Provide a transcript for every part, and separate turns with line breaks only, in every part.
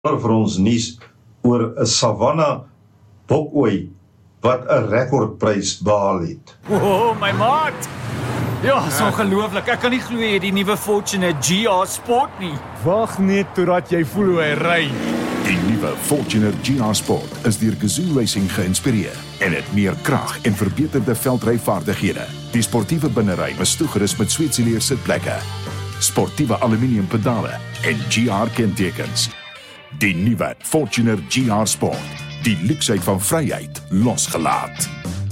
vir ons nuus oor 'n savanna bokoei wat 'n rekordprys behaal het.
Oh, my maat! Ja, is ongelooflik. Ek kan nie glo jy het die nuwe Fortuner GR Sport nie.
Wag net totdat jy voel hoe hy ry.
Die nuwe Fortuner GR Sport is deur Gazoo Racing geïnspireer en het meer krag en verbeterde veldryvaardighede. Die sportiewe binnery is toegerus met Sweetsileer sitplekke, sportiewe aluminium pedale en GR kentekens. Die nuwe Fortuner GR Sport, die luksheid van vryheid losgelaat.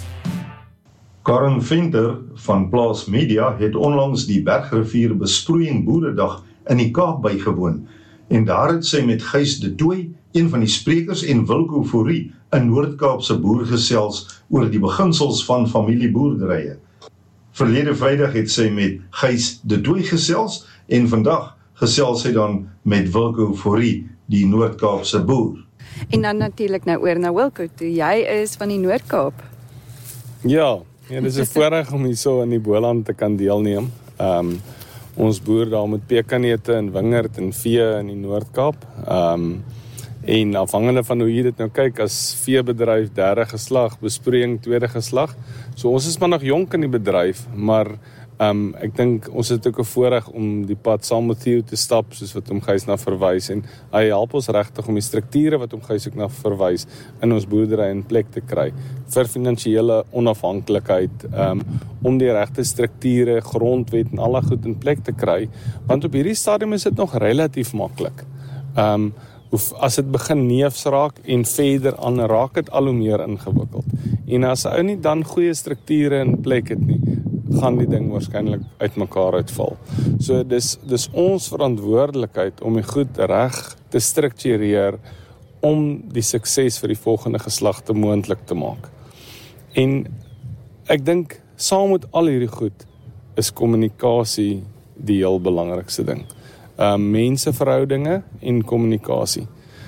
Karen Venter van Plaas Media het onlangs die Bergrivier Besproeiing Boeredag in die Kaap bygewoon en daar het sy met Gys de Tooy, een van die sprekers, en Wilco Fourie, 'n Noord-Kaapse boer, gesels oor die beginsels van familieboerderye. Verlede Vrydag het sy met Gys de Tooy gesels en vandag gesels sy dan met Wilco Fourie, die Noord-Kaapse boer.
En dan natuurlik nou oor na Wilco toe. Jy is van die Noord-Kaap.
Ja, dis 'n voorreg om hier so in die Boland te kan deelneem. Ons boer daar met pekanneute en wingerd en vee in die Noord-Kaap. En afhangende van hoe jy dit nou kyk, as veebedryf derde geslag, besproeiing tweede geslag. So ons is maar nog jonk in die bedryf, maar ek dink ons het ook 'n voorreg om die pad saam met Theo te stap, soos wat hom Gys na verwys, en hy help ons regtig om die strukture wat hom Gys ook na verwys in ons boerdery in plek te kry vir finansiële onafhanklikheid, om die regte strukture, grondwet en alle goed in plek te kry, want op hierdie stadium is dit nog relatief maklik. As dit begin neefs raak en verder aan, raak dit al hoe meer ingewikkeld. En as ou nie dan goeie strukture in plek het nie, gaan die ding waarskynlik uitmekaar uitval. So dis ons verantwoordelikheid om die goed reg te struktureer om die sukses vir die volgende geslagte moontlik te maak. En ek dink saam met al hierdie goed is kommunikasie die heel belangrikste ding. Menseverhoudinge en kommunikasie.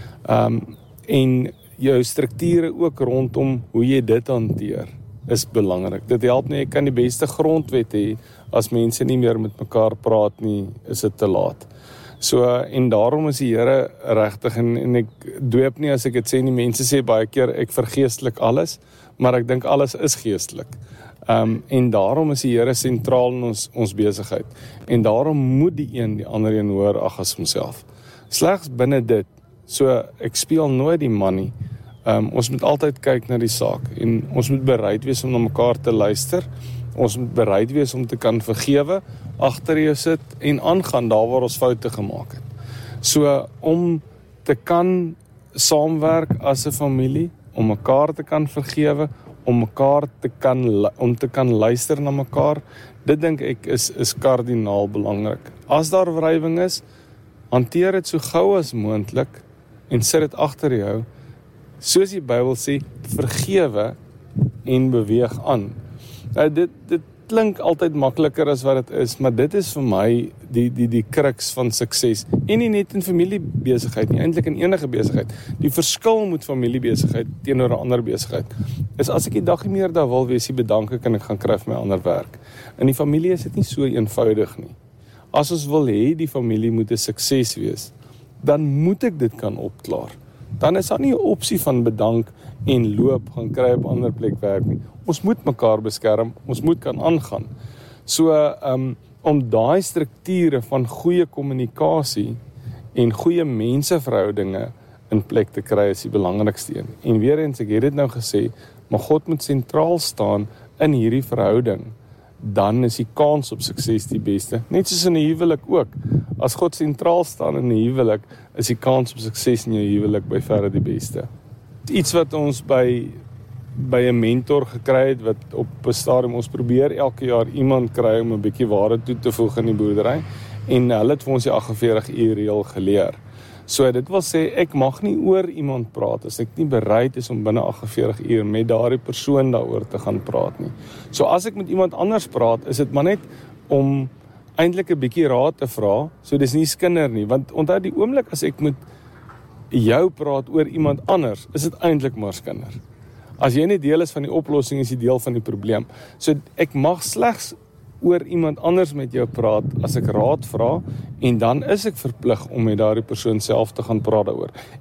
En jou strukture ook rondom hoe jy dit hanteer is belangrik. Dit help nie, jy kan die beste grondwet hê, as mense nie meer met mekaar praat nie, is dit te laat. So, en daarom is die Here regtig, en ek dweep nie as ek dit sê nie, mense sê baie keer, ek vergeestelik alles, maar ek dink alles is geestelik. En daarom is die Here sentraal in ons besigheid. En daarom moet die een die ander een hoor ag as homself. Slegs binne dit, so ek speel nooit die man nie. Ons moet altyd kyk na die saak en ons moet bereid wees om na mekaar te luister. Ons moet bereid wees om te kan vergewe, agter jou sit en aangaan daar waar ons foute gemaak het. So om te kan saamwerk as 'n familie, om mekaar te kan vergewe, om te kan luister na mekaar, dit dink ek is kardinaal belangrik. As daar wrywing is, hanteer dit so gou as moontlik en sit dit agter jou. Soos die Bybel sê, vergewe en beweeg aan. Dit klink altyd makliker as wat dit is, maar dit is vir my die kruks van sukses. En nie net in familiebesigheid nie, eintlik in enige besigheid. Die verskil met familiebesigheid teenoor 'n ander besigheid is as ek die dag nie meer daar wil wees, die bedanke kan ek gaan kry vir my ander werk. In die familie is dit nie so eenvoudig nie. As ons wil hê die familie moet 'n sukses wees, dan moet ek dit kan opklaar. Dan is daar nie 'n opsie van bedank en loop gaan kry op 'n ander plek werk nie. Ons moet mekaar beskerm, ons moet kan aangaan. So, om daai strukture van goeie kommunikasie en goeie menseverhoudinge in plek te kry is die belangrikste een. En weer eens, ek het dit nou gesê, maar God moet sentraal staan in hierdie verhouding, dan is die kans op sukses die beste. Net soos in 'n huwelik ook. As God sentraal staan in 'n huwelik, is die kans op sukses in jou huwelik by verre die beste. Iets wat ons by 'n mentor gekry het, wat op 'n stadium ons probeer elke jaar iemand kry om 'n bietjie waarde toe te voeg in die boerdery, en hulle het vir ons die 48 uur reël geleer. So dit wil sê, ek mag nie oor iemand praat as ek nie bereid is om binne 48 uur met daardie persoon daaroor te gaan praat nie. So as ek met iemand anders praat, is dit maar net om eintlik 'n bietjie raad te vra, so dis nie skinder nie, want onthou die oomblik as ek met jou praat oor iemand anders, is dit eintlik maar skinder. As jy nie deel is van die oplossing, is jy deel van die probleem. So ek mag slegs oor iemand anders met jou praat as ek raad vra, en dan is ek verplig om met daardie persoon self te gaan praat daaroor.